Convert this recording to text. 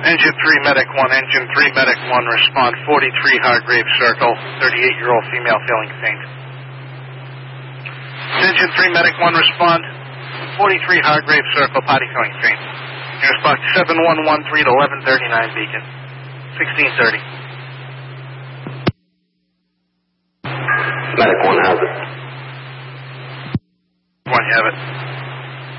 Engine 3 Medic 1, Engine 3 Medic 1, respond 43 Hargrave Circle, 38-year-old female feeling faint. Engine 3 Medic 1, respond 43 Hargrave Circle, body feeling faint. Nearest box 7113 to 1139 Beacon, 1630. Medic 1 has it. 1, you have it.